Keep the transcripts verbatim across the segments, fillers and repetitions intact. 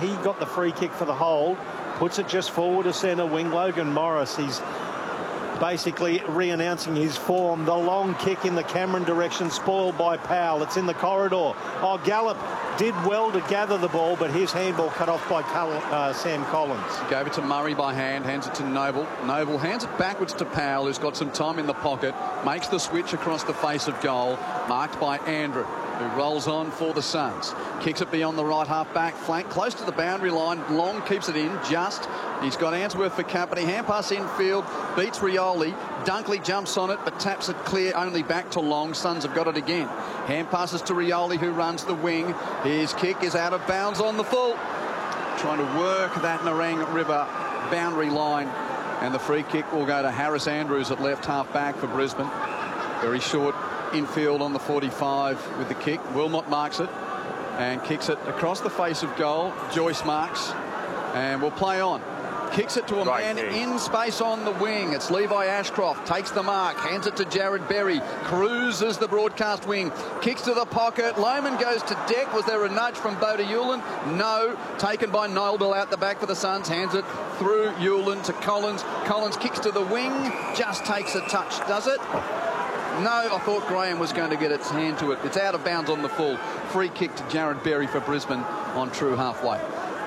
He got the free kick for the hold, puts it just forward to centre wing. Logan Morris, he's basically re-announcing his form. The long kick in the Cameron direction, spoiled by Powell. It's in the corridor. Oh, Gallup did well to gather the ball, but his handball cut off by Col uh, Sam Collins. Gave it to Murray by hand, hands it to Noble. Noble hands it backwards to Powell, who's got some time in the pocket, makes the switch across the face of goal, marked by Andrew, who rolls on for the Suns. Kicks it beyond the right half-back flank, close to the boundary line. Long keeps it in, just. He's got Answorth for company. Hand pass infield, beats Rioli. Dunkley jumps on it, but taps it clear only back to Long. Suns have got it again. Hand passes to Rioli, who runs the wing. His kick is out of bounds on the full. Trying to work that Nerang River boundary line. And the free kick will go to Harris Andrews at left half-back for Brisbane. Very short infield on the forty-five with the kick. Wilmot marks it and kicks it across the face of goal. Joyce marks and will play on. Kicks it to a right man kick in space on the wing. It's Levi Ashcroft, takes the mark, hands it to Jared Berry, cruises the broadcast wing, kicks to the pocket. Lohman goes to deck. Was there a nudge from Bodie Hewland? No. Taken by Noble out the back for the Suns, hands it through Hewland to Collins. Collins kicks to the wing, just takes a touch, does it? No, I thought Graham was going to get its hand to it. It's out of bounds on the full. Free kick to Jared Berry for Brisbane on true halfway.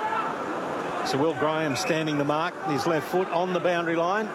So Will Graham standing the mark, his left foot on the boundary line.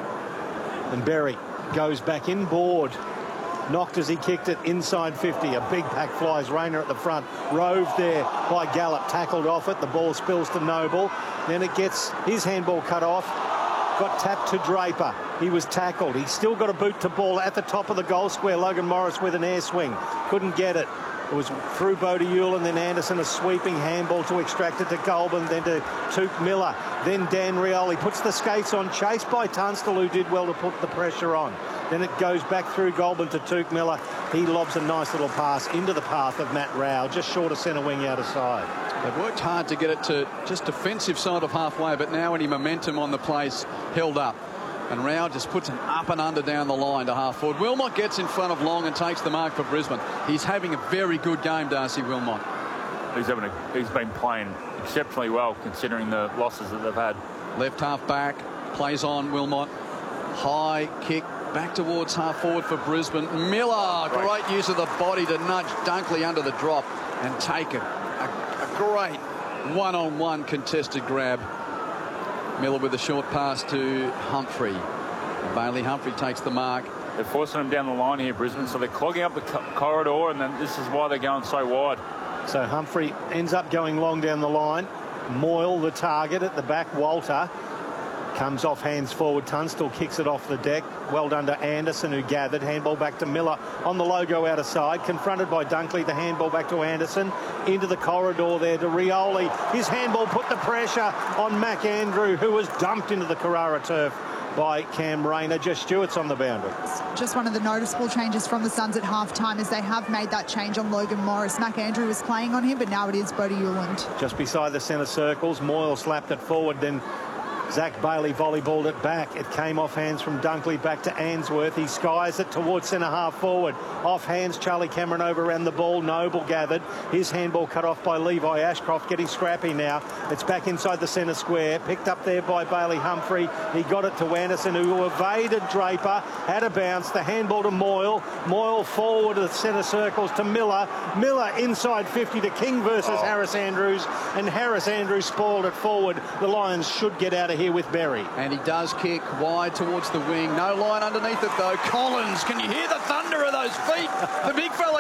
And Berry goes back inboard. Knocked as he kicked it inside fifty. A big pack flies. Rayner at the front. Roved there by Gallup. Tackled off it. The ball spills to Noble. Then it gets his handball cut off. Got tapped to Draper. He was tackled. He's still got a boot to ball at the top of the goal square. Logan Morris with an air swing. Couldn't get it. It was through Bodie Hewland, then Anderson, a sweeping handball to extract it to Goulburn, then to Tuke Miller, then Dan Rioli puts the skates on, chased by Tunstall, who did well to put the pressure on. Then it goes back through Goulburn to Tuke Miller. He lobs a nice little pass into the path of Matt Rowell, just short of centre wing out of side. They've worked hard to get it to just defensive side of halfway, but now any momentum on the place held up. And Rowell just puts an up and under down the line to half forward. Wilmot gets in front of Long and takes the mark for Brisbane. He's having a very good game, Darcy Wilmot. He's, having a, he's been playing exceptionally well considering the losses that they've had. Left half back, plays on Wilmot. High kick back towards half forward for Brisbane. Miller, great, great use of the body to nudge Dunkley under the drop and take it. A, a great one-on-one contested grab. Miller with a short pass to Humphrey. Bailey Humphrey takes the mark. They're forcing them down the line here, Brisbane, so they're clogging up the co corridor, and then this is why they're going so wide. So Humphrey ends up going long down the line. Moyle, the target at the back. Walter comes off hands forward. Tunstall kicks it off the deck. Well done to Anderson, who gathered. Handball back to Miller on the logo out of side. Confronted by Dunkley. The handball back to Anderson. Into the corridor there to Rioli. His handball put the pressure on Mac Andrew, who was dumped into the Carrara turf by Cam Rayner. Just Stewart's on the boundary. Just one of the noticeable changes from the Suns at half-time is they have made that change on Logan Morris. Mac Andrew was playing on him, but now it is Bodie Hewland. Just beside the centre circles, Moyle slapped it forward, then Zach Bailey volleyballed it back. It came off hands from Dunkley back to Answorth. He skies it towards centre half forward. Off hands, Charlie Cameron overran the ball. Noble gathered. His handball cut off by Levi Ashcroft, getting scrappy now. It's back inside the centre square. Picked up there by Bailey Humphrey. He got it to Anderson, who evaded Draper. Had a bounce. The handball to Moyle. Moyle forward to the centre circles to Miller. Miller inside fifty to King versus oh. Harris Andrews. And Harris Andrews spoiled it forward. The Lions should get out of here with Berry. And he does kick wide towards the wing. No line underneath it though. Collins, can you hear the thunder of those feet? The big fella